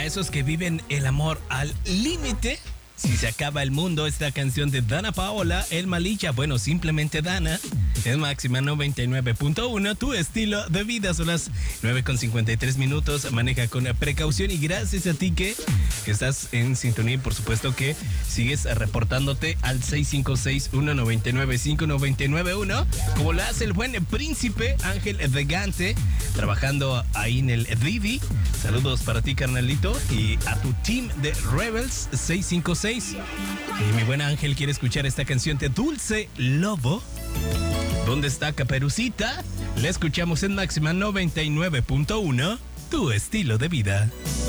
para esos que viven el amor al límite. Si se acaba el mundo, esta canción de Dana Paola, El Malilla, bueno, simplemente Dana, es Máxima 99.1, tu estilo de vida. Son las 9:53, maneja con precaución y gracias a ti que estás en sintonía y por supuesto que sigues reportándote al 656-199-5991, como lo hace el buen príncipe Ángel de Gante, trabajando ahí en el Didi. Saludos para ti, carnalito, y a tu team de Rebels 656. Y mi buen Ángel quiere escuchar esta canción de Dulce Lobo. ¿Dónde está Caperucita? La escuchamos en Máxima 99.1, tu estilo de vida.